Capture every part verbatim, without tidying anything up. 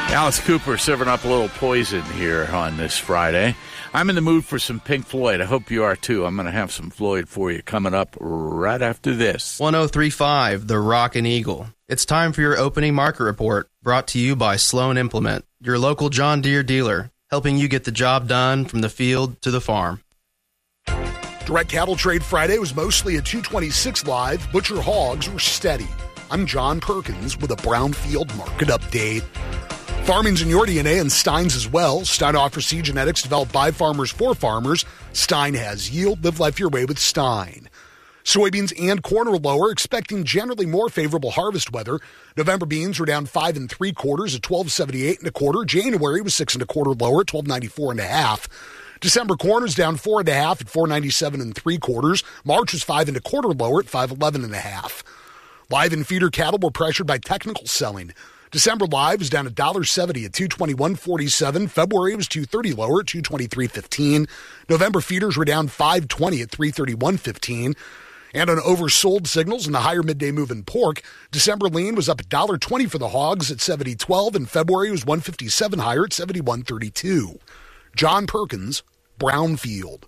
Alice Cooper serving up a little poison here on this Friday. I'm in the mood for some Pink Floyd. I hope you are too. I'm going to have some Floyd for you coming up right after this. one oh three point five, The Rockin' Eagle. It's time for your opening market report, brought to you by Sloan Implement, your local John Deere dealer, helping you get the job done from the field to the farm. Direct Cattle Trade Friday was mostly a two twenty-six live. Butcher hogs were steady. I'm John Perkins with a Brownfield market update. Farming's in your D N A and Stein's as well. Stein offers seed genetics developed by farmers for farmers. Stein has yield. Live life your way with Stein. Soybeans and corn are lower, expecting generally more favorable harvest weather. November beans were down five and three quarters at twelve seventy-eight and a quarter. January was six and a quarter lower at twelve ninety-four and a half. December corn is down four and a half at four ninety-seven and three quarters. March was five and a quarter lower at five eleven and a half. Live and feeder cattle were pressured by technical selling. December live was down one dollar seventy at two twenty-one forty-seven. February was two thirty lower at two twenty-three fifteen. November feeders were down five twenty at three thirty-one fifteen. And on oversold signals in the higher midday move in pork, December lean was up one dollar twenty for the hogs at seventy twelve, and February was one fifty-seven higher at seventy-one thirty-two. John Perkins, Brownfield.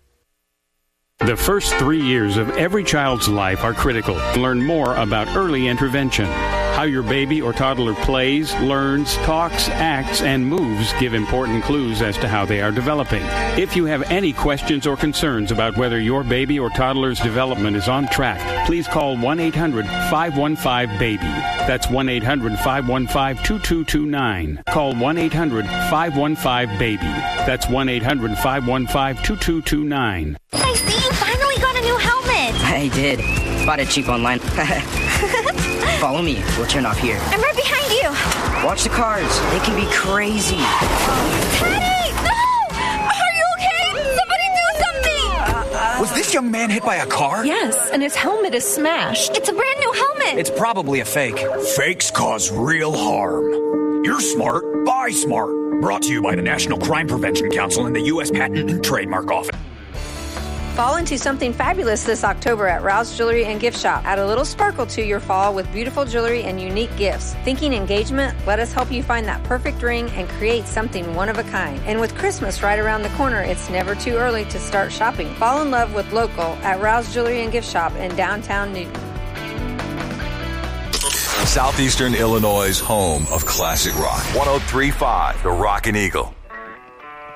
The first three years of every child's life are critical. Learn more about early intervention. How your baby or toddler plays, learns, talks, acts, and moves give important clues as to how they are developing. If you have any questions or concerns about whether your baby or toddler's development is on track, please call one eight hundred five one five baby. That's one eight hundred five one five two two two nine. Call one eight hundred five one five baby. That's one eight hundred five one five two two two nine. Hey, Steve, finally got a new helmet. I did. Bought it cheap online. Follow me. We'll turn off here. I'm right behind you. Watch the cars. They can be crazy. Teddy! No! Are you okay? Somebody do something! Uh, uh, Was this young man hit by a car? Yes, and his helmet is smashed. It's a brand new helmet. It's probably a fake. Fakes cause real harm. You're smart. Buy smart. Brought to you by the National Crime Prevention Council and the U S Patent and Trademark Office. Fall into something fabulous this October at Rouse Jewelry and Gift Shop. Add a little sparkle to your fall with beautiful jewelry and unique gifts. Thinking engagement? Let us help you find that perfect ring and create something one of a kind. And with Christmas right around the corner, it's never too early to start shopping. Fall in love with local at Rouse Jewelry and Gift Shop in downtown Newton. Southeastern Illinois' home of classic rock. one oh three point five, The Rockin' Eagle.